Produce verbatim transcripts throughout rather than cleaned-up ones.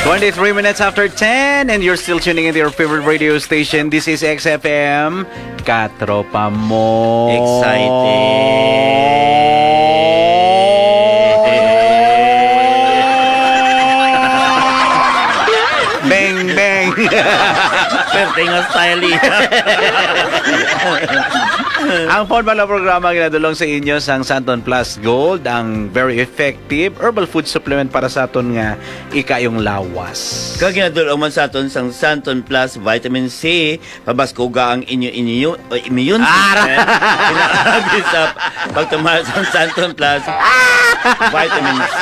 twenty-three minutes after ten, and you're still tuning into your favorite radio station. This is X F M. Katropa mo. Excited. Bang, bang. Pertingo style. Ang phone pala programa ginadulong sa inyo sang Santon Plus Gold, ang very effective herbal food supplement para sa aton nga ikayong lawas. Kag ginadulong man sa aton sang Santon Plus Vitamin C, pabaskuga ang inyo inyo uh, immune system. Inaagi sa pagtumal sa Santon Plus Vitamin C.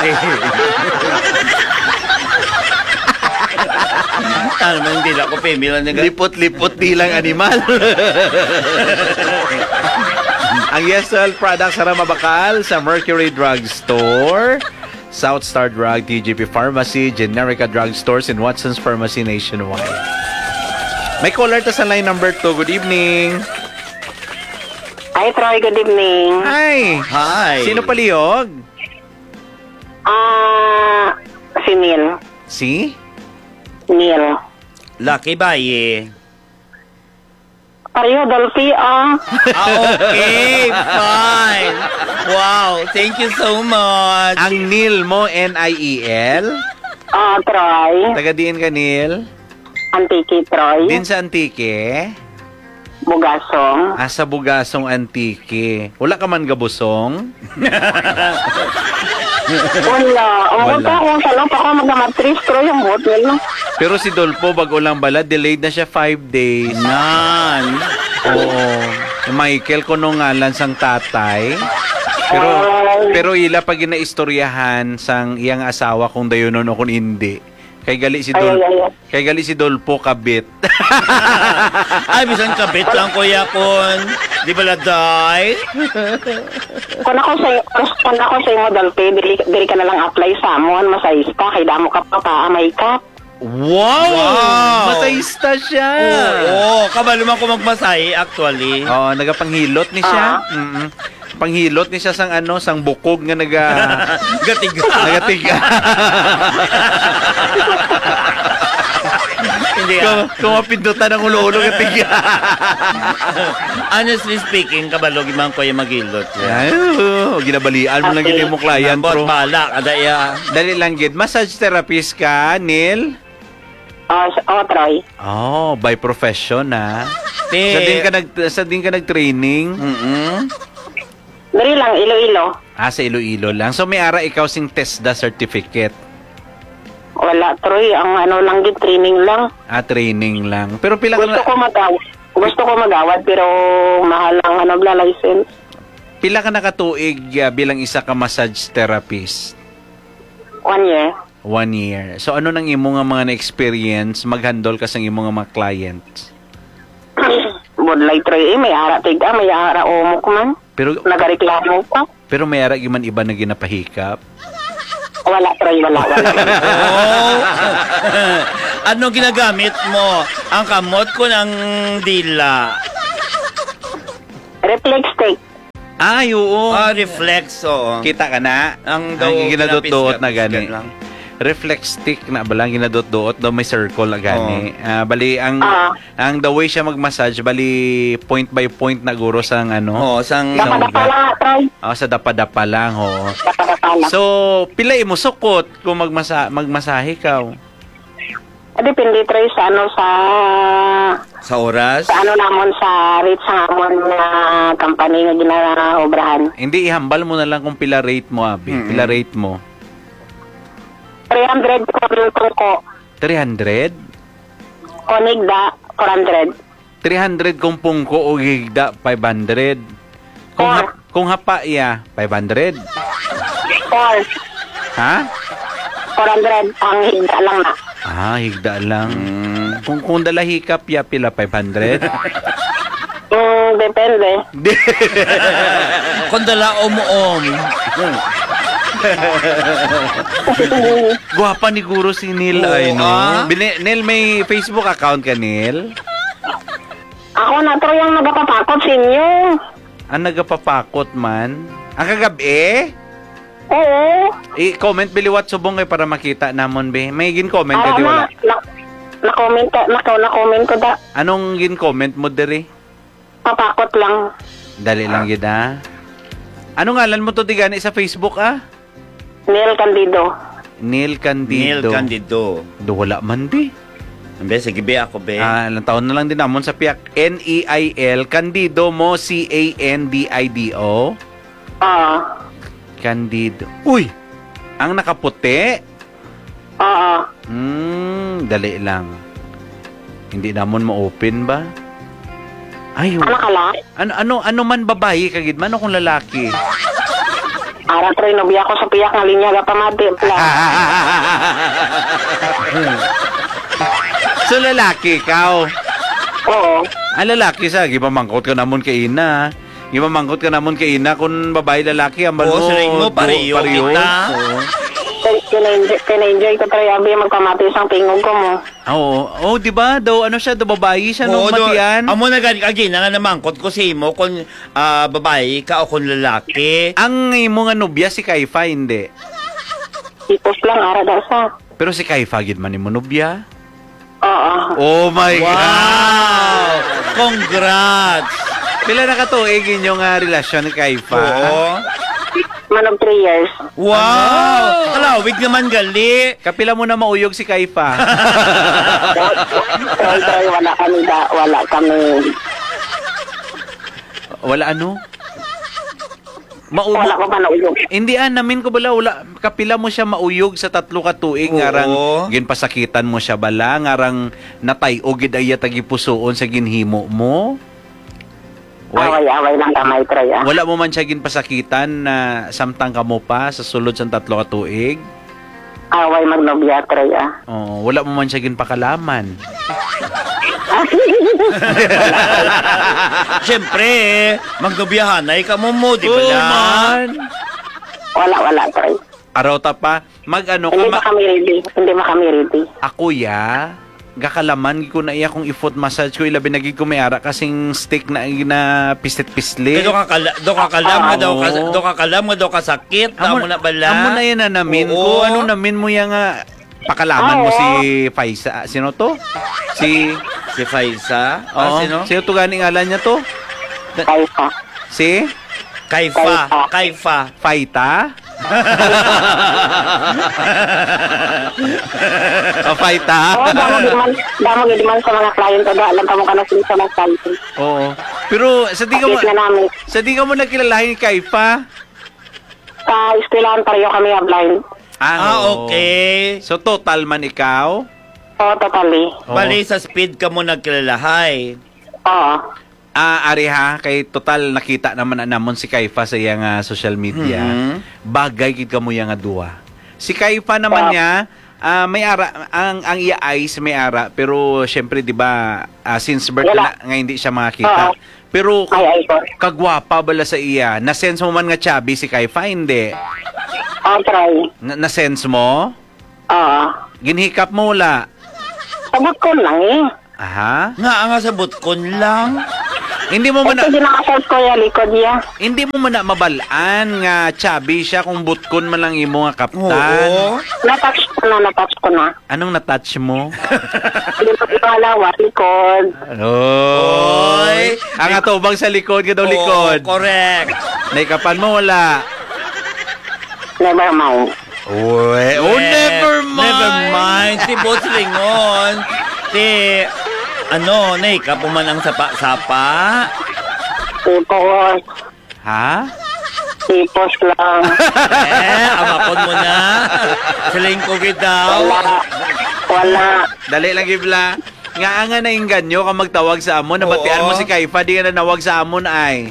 Ano man hindi lang ko pemilan nga. Lipot-lipot dilang animal. Ang Yesel products sa Ramabakal sa Mercury Drug Store, South Star Drug, T G P Pharmacy, Generica Drug Stores, and Watson's Pharmacy nationwide. May caller ta sa line number two. Good evening. Hi, Troy. Good evening. Hi. Hi. Sino palihog? Ah, si Neil. Si? Neil. Lucky Baye. Pareho, Dolphy, ah. Ah, okay. Fine. Wow. Thank you so much. Ang Neil mo, N I E L? Ah, Troy. Taga diin ka, Neil? Antiki, Troy. Din sa Antique? Bugasong. Ah, sa Bugasong Antique. Wala ka man gabusong? Wala. Ang Wala. ko kung saan pa ako mag-matriz, Troy, yung hotel. Pero si Dolpo, bago lang bala, delayed na siya five days. Nan. Oo. Si Michael, kuno ngalan sang tatay. Pero, pero ila pag ginaistoryahan sang iyang asawa kung dayonon o kung hindi. Kay gali si Dol, Ay, ay, ay. kay gali si Dolpo kabit. Ay, bisan kabit lang kuya kon. Di ba laday? Kung ako sa kung ako sa imo, Dolphy, dili, dili ka na lang apply sa amon, masayista, kay damo ka pa paamay ka. Wow! Wow! Masayista siya. Oo, kabalo man ko magmasay actually. Oh, nagapanghilot ni siya. Mm-mm. Panghilot ni siya sang ano, sang bukog nga naga Gatiga. nagatiga. Hindi Kung, ah. kung mapindutan ang ulo-ulo gatiga. Honestly speaking, kabalo man ko yung magilot. Ay, oh, ginabalian mo lang Okay. gid mo client, Bot bro. bala kada ya. Dali lang gid. Massage therapist ka, Neil? Ah, s- oh, Troy. Oh, by profession ha. Te. Sa din ka nag sa din ka nag-training. Mm. Dali lang, Iloilo. Ah, sa Iloilo lang. So may ara ikaw sing TESDA certificate. Wala, Troy. Ang ano lang din, training lang. Ah, training lang. Pero pila ka Gusto na, ko mag-awad. Gusto ko mag-awad, pero mahal ang ano, license. pila ka nakatuig uh, bilang isa ka massage therapist? One year. One year. So ano nang imo nga mga na-experience mag-handle ka sa imo nga mga clients? Budlay, Troy. Eh, may ara tiga, may ara umok man. Pero Nagareklamo pa. pero may ara man iba na ginapahikap. Wala, Troy. Wala, wala. Oh. Ano ginagamit mo? Ang kamot ko ng dila. Reflex take. Ay, oo. Ah, reflex, oo. Kita ka na? Ang Ang ginadot-dot na pinapiskat- gani. lang. Reflex stick na balang ginadot-dot daw may circle na gani. Ah, bali ang Ah. ang the way siya mag-massage bali point by point na guro sang ano. Oo, sang... Isang Dapat ugat. lang, Troy. Ah, sa dapa-dapa lang ho. Dapat lang. So, pila imo sukot kung magmasa magmasahe ka? Ah, depende, Troy, sa ano, sa... Sa oras? Sa ano namon, sa rate sa amon na company nga ginaobrahan. Hindi ihambal mo na lang kung pila rate mo, abi. Mm-mm. Pila rate mo? three hundred ko yung tungko. three hundred? O nigda, four hundred. three hundred kung pungko o higda five hundred. Kung Four. hap, kung hapa iya five hundred. four. Ha? four hundred. Ang higda lang na. Ah, higda lang. Mm. Kung kung dala hikap ya pila five hundred. Mm, depende. Kung dala om-om. Guwapa ni Guro si Neil Oo, ay no. ah. Bini, Neil, may Facebook account ka, Neil? Ako na, Troy, yung nagpapatakot sa inyo. Ang nagapapakot man. Ang kagabi? Oo. I-comment biliwat subong kay para makita namon be. May gin-comment ka Ara di na, wala. na, na-comment ka, na, na-comment ko da. Anong gin-comment mo diri? Papakot lang. Dali lang gid ah. Ano ngalan mo to di gani sa Facebook ah? Neil Candido. Neil Neil Candido. Candido. Do wala man di. Be, sige be ako be. Ah, ilang taon na lang din namon sa piyak. N E I L Candido mo C A N D I D O. Oo. Candido. Uy! Ang nakaputi. Oo. Hmm, dali lang. Hindi namon ma-open ba? Ay, Ano ka lang? ano ano ano man babae kagid man o kung lalaki. Ara try nobya ko sa piyak nga linya ga pamati pala. So lalaki ikaw. Oo. Ang lalaki sa gipamangkot ka namon kay ina. Gipamangkot ka namon kay ina kung babae lalaki ang Oo, siring mo, pareho kita. Oo. Kina-enjoy, kina-enjoy ko try abi magpamati isang tingog ko mo. Oo, oh, di ba? Daw ano siya, daw babae siya nung Oo, do- matian. Amo na gani again nga naman kot ko si mo kung ah, babae ka o kung lalaki. Ang imo nga nobya si Kaifa hindi. Ipos lang ara daw sa. Pero si Kaifa gid man imo nobya. Oo. Oh my God. Wow! Congrats! Pila na katuig inyong nga relasyon ni Kaifa? Oo. Manog three years. Wow! Kalawig naman gali. Kapila mo na mauyog si Kaifa. Try, try, wala kami da, wala kami. Wala ano? Mau Wala ko pa nauyog. Hindi ah, namin ko bala wala kapila mo siya mauyog sa tatlo ka tuig Oo. ngarang ginpasakitan mo siya bala ngarang natay-o gid aya tagipusoon sa ginhimo mo. Why? Away-away lang kamay try ah. Wala mo man siya ginpasakitan na samtang ka mo pa sa sulod sa tatlo ka tuig. Away magnobya try ah. Oh, wala mo man siya ginpakalaman. Siyempre, magnobiyahan ay ka mo mo, di ba Oo, na? man. Wala, wala try. Araw ta pa mag ano Hindi kung ba ma- kami ready? Hindi ba kami ready? ako ya gakalaman ko na iya kung i-foot massage ko ilabi nagig ko may ara kasing stick na na pislit-pislit. Kaya do ka kala, do ka kalam nga daw ka, Oo. do ka kalam nga daw ka sakit, amo na bala. Amo na yan na namin Oo. ko. Ano namin mo yung nga pakalaman mo Oo. si Faisa. Sino to? Si Si Faisa? Oo. Ah, sino? Sino to ganing ngalan niya to? Kaifa. Si Kaifa. Kaifa. Faita? o Faita? Oo, damo gid man, damo gid man sa mga client ko da, alam pa mo ka na sila sa mga client. Oo. Pero sa di ka mo Update na namin. sa di ka mo nakilalahin kay Kaifa? Sa eskwelahan pareho kami ah, blind. Ah, oo. okay. So total man ikaw? Oo, totally. Oo. Bali sa speed ka mo nagkilalahay. Oo. Ah, ari ha, kay total nakita naman na namon si Kaifa sa iyang ah, social media. Mhm. Bagay gid kamo yang nga duwa. Si Kaifa naman Yeah. niya, ah, may ara ang ang iya eyes may ara, pero syempre 'di ba, ah, since birth Wala. na, nga hindi siya makakita. Oo. Pero Ay, ay ko. kagwapa bala sa iya. Na-sense mo man nga chubby si Kaifa hindi? Oo, try. Na- Na-sense mo? Oo. Ginhikap mo wala? Sagot ko lang eh. Aha. Nga nga sa butkon lang. Hindi mo man Ito ginakasal ko ya likod niya. hindi mo man na mabalaan nga chubby siya kung butkon man lang imo nga kaptan. Oo. Natouch ko na, natouch ko na. Anong na-touch mo? Likod ko halawa, likod. Oy! Ang atubang sa likod, ka daw likod. Oo, correct. Naikapan mo, wala. Never mind. Uy, oh, Yes. never mind. Never mind. Si Boss Lingon. Si, ano, nay, kapuman ang sapa-sapa. Tipos. Ha? Tipos lang. Eh, amakon mo na. Siling ko daw. Wala. Wala. Dali lang, Gibla. Nga nga na inganyo ka magtawag sa amon. Nabatian Oo. mo si Kaifa, di ka na nawag sa amon ay.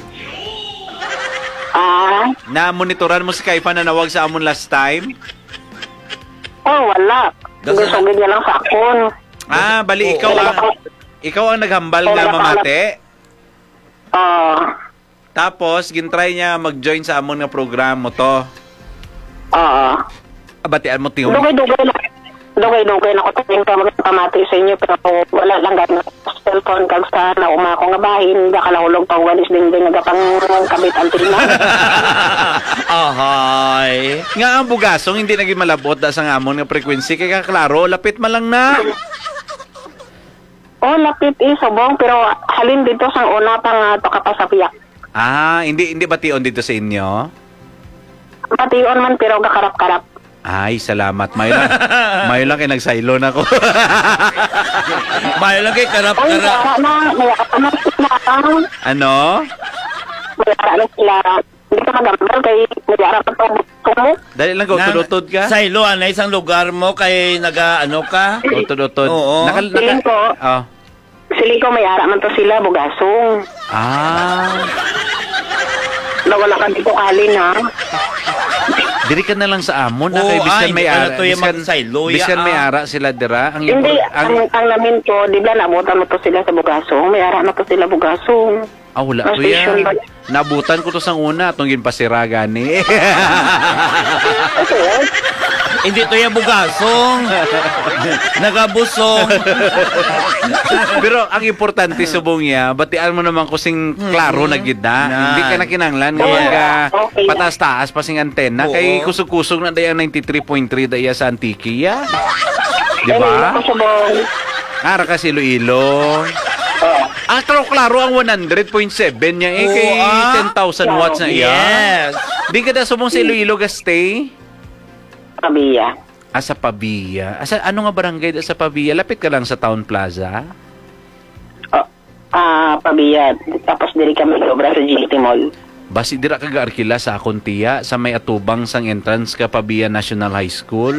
Ah? Na-monitoran mo si Kaifa na nawag sa amon last time? Oh, wala. Kasi- Gusto niya lang sa akon. Ah, bali, ikaw Wala ang, ako. ikaw ang naghambal Wala nga ako. mamate. Oo. Tapos, gintry niya mag-join sa amon nga program mo to. Oo. Abatian mo tiyon. Dugay-dugay na. Dugay-dugay na ko tingin ka magpamati sa inyo pero wala lang gano'n. cellphone kag sa nauma ko nga bahin, da kalahulog pang walis dingding nga pang kabit antina. Ahay. Nga ang bugasong hindi naging malabot da sa ngamon nga frequency kay kaklaro lapit man lang na. Oh, lapit eh, subong, pero halin dito sa una pang uh, to kapasapiyak. Ah, hindi hindi bation dito sa inyo. Mation man pero gakarap-karap. Ay, salamat. May lang, may lang kay nagsaylo na ko. May lagi Ay, karap-karap. mayara na, mayara na sila. Ano? Mayara na sila. Hindi ka magambal kay mayara pa itong mo. Dali lang ko, tudotod ka? Sa ilo, ano isang lugar mo kay naga ano ka? O, tudotod. Oo. Nakal, Tingin ko, oh. sili ko mayara man to sila, bugasong. Ah. Nawala ka dito kalin, ha? Diri ka na lang sa amon na Oo, kay biskan ay, may hindi ka na ara. to yung magsaylo, biskan ya, may ah. ara sila dira. Ang Hindi, impor- ang, ang ang namin ko, di ba nabutan mo to sila sa bugasong? Mayara na to sila bugasong. ah, wala Ang to station yan. ba? Nabutan ko to sang una atong ginpasira gani. Okay, Hindi to yung bugasong. Nagabusong. Pero ang importante subong ya, batian mo naman kusing klaro na gid na. Nan. Hindi ka na kinanglan nga Yeah. mga Okay. patas-taas pa sing antena Oo. kay kusog-kusog na dayang ninety-three point three daya sa Antique ya. Di Ay, ba? ako subong. Ara ka si Iloilo. Oh, Ah, klaro, klaro ang one hundred point seven niya eh Oo, kay ah. ten thousand watts na iya. Yes. Di ka na subong sa Iloilo gastay? Kabiya. Ah, sa Pabia. Asa, ano nga barangay da sa Pabia? Lapit ka lang sa Town Plaza? Oh, ah, Pabiya. Tapos diri kami obra sa G T Mall. Basi dira ka gaarkila sa akong tiya sa may atubang sang entrance ka Pabia National High School.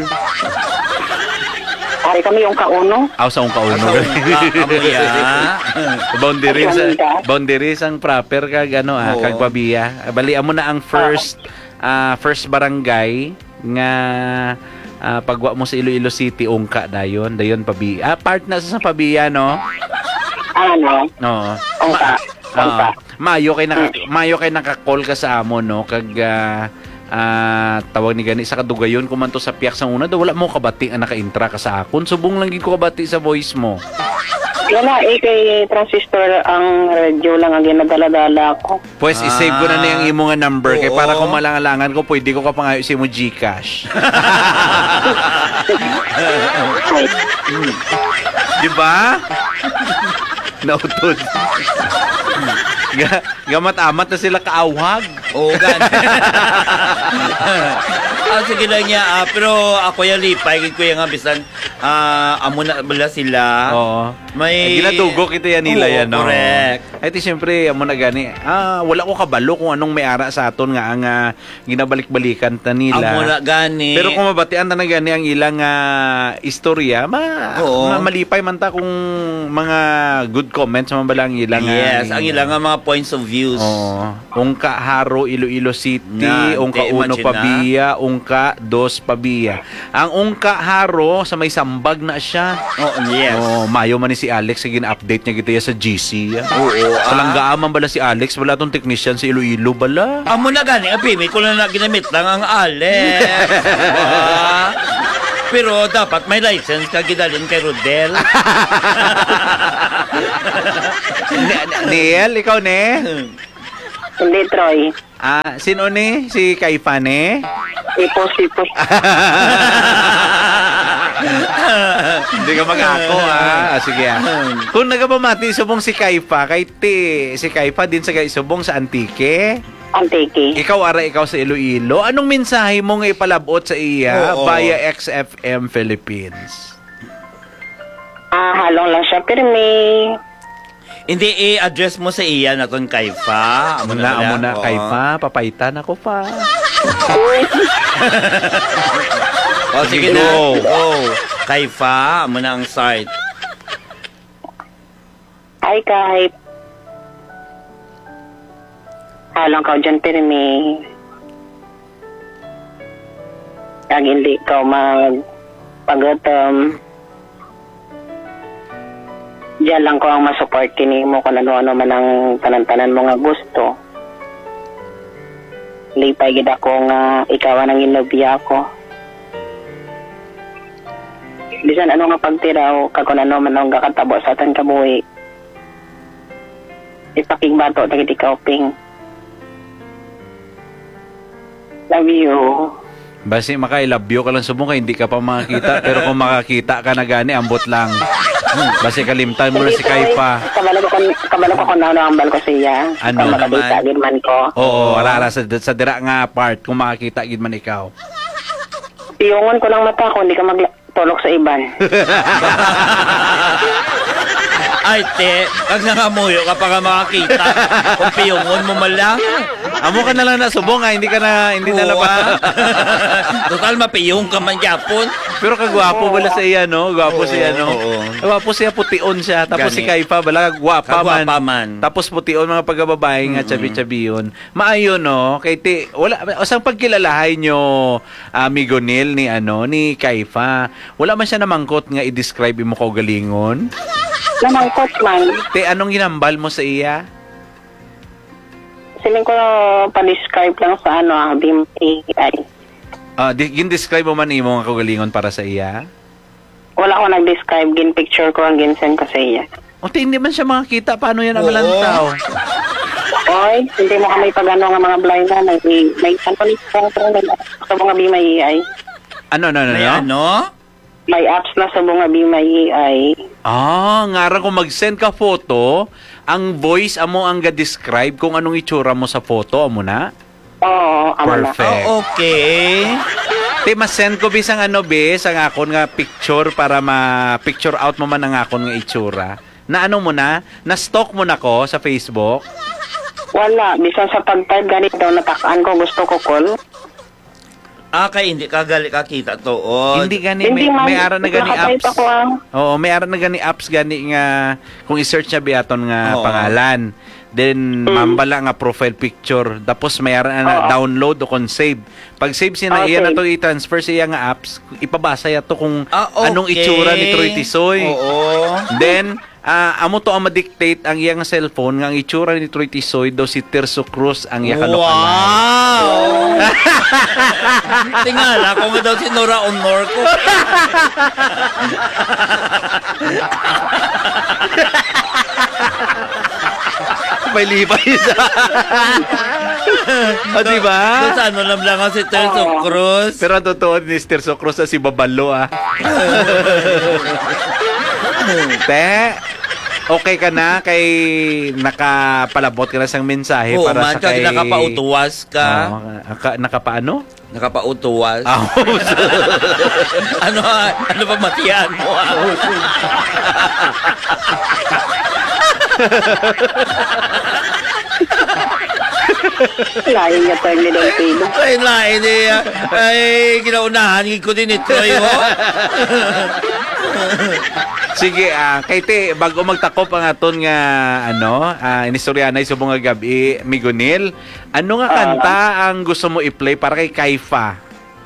Ari kami yung kauno. Aw sa unka uno. Kamuya. boundary sa Ayun ka. boundary sang proper kag ano ah Oo. kag Pabia. Balian mo na ang first ah, first barangay nga ah, pagwa mo sa Iloilo City ungka dayon, dayon Pabia. Ah, part na sa Pabia no. Ano? Oo. Ungka. Oo. Ungka. Mayo kay naka, mayo kay naka-call ka sa amon no kag ah, ah, tawag ni gani sa kadugayon kumanto sa piyak sang una daw wala mo kabati ang naka-intra ka sa akon subong lang gid ko kabati sa voice mo. Yan na, eh, kay transistor ang radyo lang ang ginadala-dala ko. Pues Ah. i-save ko na na yung imo nga number kay Oo. para kung malangalangan ko pwede ko ka pangayo si mo GCash. Ay, Di ba? Nautod. Ga, gamat-amat na sila kaawhag. Oo, gan. Ah, sige lang niya. Ah, pero ako yung lipay. Ko yung nga bisan. Ah, amo na bala sila. Oo. May... Ay, ginadugo kita yan nila Oo, yan, no? correct. Ay, ti siyempre, amo na gani. Ah, wala ko kabalo kung anong may ara sa aton nga ang ah, ginabalik-balikan ta nila. Amo na gani. Pero kung mabatian ta na gani ang ilang ah, istorya, ma, Oo. ma- malipay man ta kung mga good comments man bala ang ilang ah, Yes, ang ilang nga mga points of views. Oo. Ungka Haro Iloilo City, Na, Ungka di, Uno imagine Pabia, Ungka Dos Pabia. Ang Ungka Haro sa may sambag na siya. Oh, yes. Oh, mayo man ni si Alex sige update niya kita ya sa G C. Ya. Oo. ah. Talanggaan man bala si Alex, wala tong technician si Iloilo bala. Amo na gani, ang pimi ko lang na ginamit lang ang Alex. Ah. Pero dapat may license ka gidalin kay Rodel. Neil, ikaw ne? hindi, Troy. Ah, sino ni? Si Kaifa ne? Ipos, ipos. Hindi ka mag-ako ah. ah sige ah. Kung nagapamati subong si Kaifa, kay ti si Kaifa din sa subong sa Antique. Antiki. Ikaw ara ikaw sa Iloilo. Anong mensahe mo nga ipalabot sa iya Oo. via X F M Philippines? Ah, halong lang siya, pero may... Hindi i-address mo sa iya na ton Kaifa. Amo na, amo na Oo. Kaifa, papaitan ako pa. O sige na. Go. Go. Kaifa, amo na ang site. Ay, kahit... Halong ka dyan, pero may... Kag hindi ka magpagatom. Diyan lang ko ang masupport kini mo kung ano-ano man ang tanan-tanan mo nga gusto. Lipay gid ako nga ikaw ang inobya ko. Bisan ano nga pagtiraw kag kung ano man ang kakatabo sa atan kabuhi. ipakigbato dagiti kauping. Love you. Basi maka I love you ka lang subong kay hindi ka pa makakita pero kung makakita ka na gani ambot lang. Basi kalimtan mo na si Kaifa. Kabalo ko kabalo ko kung ano ang bal ko siya. Ano Makakita gid man ko. Oo, rara sa, sa dira nga part kung makakita gid man ikaw. Piyungon ko lang mata ko, hindi ka magtulok sa iban. Ay, te, kag nangamuyo ka pa ka makakita. Kung piyungon mo malang. Amo ka na lang na subong nga, hindi ka na, hindi na laba. Total, mapiyong ka man yapon. Pero kagwapo wala sa iya, no? Gwapo Oo, siya, no? oo. Gwapo siya, putiun siya. Tapos Gani. si Kaifa, bala, gwapa man. Kagwapa man. Tapos putiun, mga pagkababae nga, chabi-chabi yun. Maayo, no? Kay ti, wala, asang pagkilalahay nyo, amigo Nil, ni ano, ni Kaifa, wala man siya namangkot nga i-describe mo ko galingon. Namangkot man. Te, anong ginambal mo sa iya? Siling ko pa-describe lang sa ano, ah, B M A I. Ah, di, gin-describe mo man imo nga kagalingon para sa iya? Wala ko nag-describe, gin picture ko ang ginsen ko sa iya. O, te, hindi man siya makakita. Paano yan ang Oo. malantaw? Oy, hindi mo kami pag-ano nga mga blind na, may, may, ano ni sa mga B M A I. Ano, ano, ano? May ano? May apps na sa mga B M A I. Ah, ngara kung mag-send ka photo, ang voice amo ang ga-describe kung anong itsura mo sa photo, amo na? Oo, amo na. Perfect. Oh, okay. Te, mas-send ko bisang ano, bis, ang akon nga picture para ma-picture out mo man ang akon nga itsura. Na ano mo na? Na-stalk mo na ko sa Facebook? Wala, bisan sa pag-type ganit daw natakaan ko, gusto ko call. Ah, kay hindi ka gali kakita to. Oh. Hindi gani, may, Hindi man, may ara na gani nakatype apps. ako ah. Oo, may ara na gani apps gani nga, kung i-search na biaton nga Oo. pangalan. Then, mambala nga profile picture. Tapos, may ara na Oo. download o kung save. Pag save siya na, Oo, iyan na save. to i-transfer siya nga apps, ipabasa ya to kung Ah, okay. anong itsura ni Troy Tisoy. Oo. Then, ah, amo to ang ma-dictate ang iyang cellphone nga ang itsura ni Troy Tisoy daw si Tirso Cruz ang iya kalokalan. Wow! Tingala ko nga daw si Nora Honor ko. May libay siya. O, diba? Doon sa ano lang lang si Terzo Cruz. Pero ang totoo ni Tirso Cruz na si Babalo, ah. Te, okay ka na kay nakapalabot ka na sang mensahe Oo, para man, sa kay... kag nakapautuwas ka. Oo, naka, nakapaano? Nakapautuwas. Ah, ano ano ba matiyan mo? ah? Lain niya tayo ni Don Pedro. Ay, lain eh. Ay, ginaunahan ko din ni Troy, oh. Sige, ah, kay te, bago magtakop ang aton nga, ano, ah, inistoryanay sa mga gabi, Migonil, ano nga kanta ang gusto mo i-play para kay Kaifa?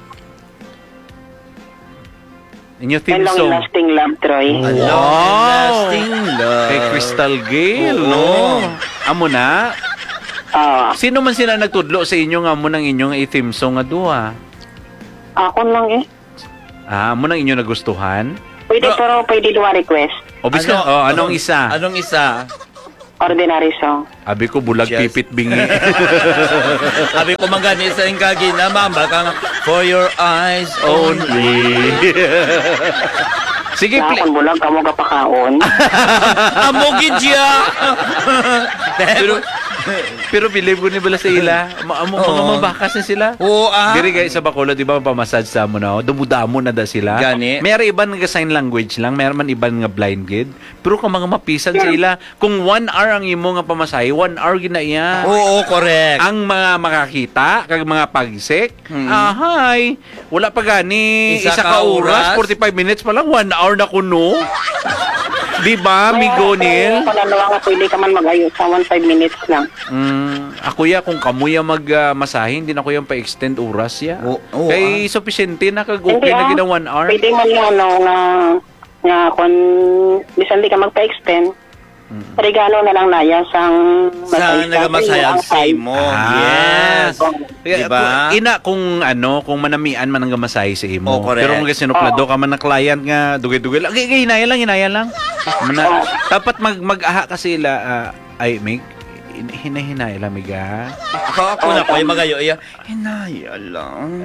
Inyo And theme long song. lasting love, Troy. Wow. Long lasting love. Kay Crystal Gale, Oo. no? Amo na? Oo. Sino man sila nagtudlo sa inyo nga mo ng inyong i-theme song nga duha? Ako lang eh. Ah, mo nang inyo nagustuhan? Pwede Bro. pero pwede duwa request. O biska, oh, anong isa? Anong isa? Ordinary song. Abi ko bulag Yes. pipit bingi. Abi ko mangani sa ingkagi na mamba ka nga, for your eyes only. Sige, Na play. akong bulag ka mo kapakaon. Amogin siya. Pero, pero believe ko ni bala sa ila. Ma amo, mga Oo. mabakas na sila. Oo, ah. Diri guys sa Bacolod, di ba, pamassage sa mo na, oh, dumudamo na da sila. Gani. Mayroon iban nga sign language lang, mayroon man iban nga blind gid. Pero kung mga mapisan sa ila, kung one hour ang imo nga pamasahe, one hour gina iya. Oo, correct. Ang mga makakita, kag mga pagsik, Hmm. ahay, wala pa gani, Isa isa, ka ka oras, oras. forty-five minutes pa lang, one hour na kuno. Di ba, Migonil? Kung ano nga pwede ka man mag-ayos sa one five minutes lang. Mm, ako ya, kung kamuya mag-masahe, hindi na ko yung pa-extend oras ya. Oo, oo, Kay sufficiente na, kag okay Hindi, na ah. gina one hour. Pwede man yung ano nga nga kung bisan di ka magpa-extend. Regalo na lang na yan sang Sa nagamasayag sa mo. Ah. Yes. Kaya, Diba? kung- ina kung ano, kung manamian man ang gamasahe sa imo. Oh, correct. Pero kung sinuplado ka man na client nga dugay-dugay lang, okay, hinaya lang, hinaya lang. Mana, dapat mag mag-aha ka sila, ah, ay, Mig, hin- hinahinay lamiga. Ako, ako na ko, yung magayo, iya, hinaya lang.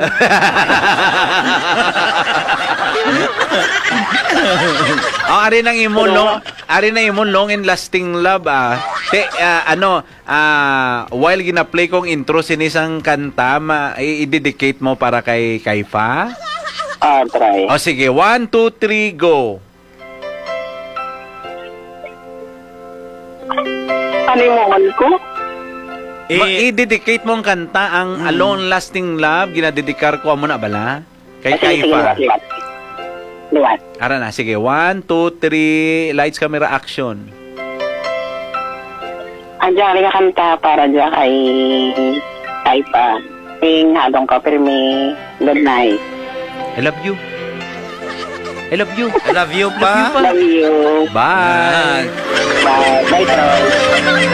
Oh, ari nang imo long, ari na imo long and lasting love ah. Te, ah, ano, ah, while gina-play kong intro sinisang kanta, ma, i- i-dedicate mo para kay Kaifa? Ah, try. O sige, one, two, three, go. Ano yung mohon ko? Ma- Eh, i-dedicate mo ang kanta, ang A Long Lasting Love, ginadedikar ko mo na bala? Kay Ah, sige, sige, Kaifa. liwat, liwat. Liwat. Ara na, sige, one, two, three, lights, camera, action. Andiyan ka kanta para dyan kay kay pa. Ting hadong ka pirmi. Good night. I love you. I love you. I love you pa. Love you. Bye. Bye. Bye, Troy.